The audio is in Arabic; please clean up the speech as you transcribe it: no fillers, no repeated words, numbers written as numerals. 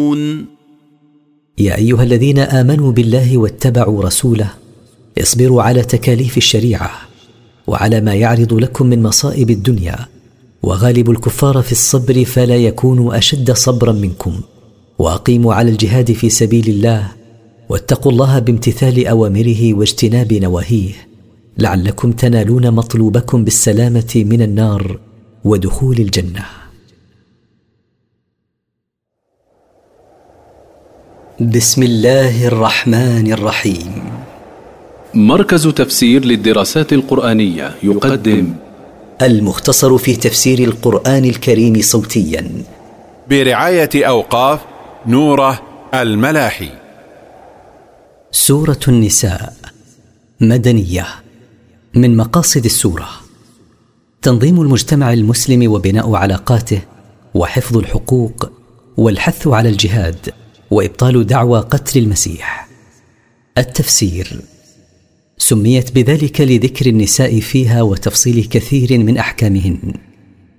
تعقلون. يا أيها الذين آمنوا بالله واتبعوا رسوله اصبروا على تكاليف الشريعة وعلى ما يعرض لكم من مصائب الدنيا، وغالبوا الكفار في الصبر فلا يكونوا أشد صبرا منكم، وأقيموا على الجهاد في سبيل الله، واتقوا الله بامتثال أوامره واجتناب نواهيه لعلكم تنالون مطلوبكم بالسلامة من النار ودخول الجنة. بسم الله الرحمن الرحيم. مركز تفسير للدراسات القرآنية يقدم المختصر في تفسير القرآن الكريم صوتيا برعاية أوقاف نوره الملاحي. سورة النساء مدنية. من مقاصد السورة تنظيم المجتمع المسلم وبناء علاقاته وحفظ الحقوق والحث على الجهاد وإبطال دعوى قتل المسيح. التفسير سميت بذلك لذكر النساء فيها وتفصيل كثير من أحكامهن.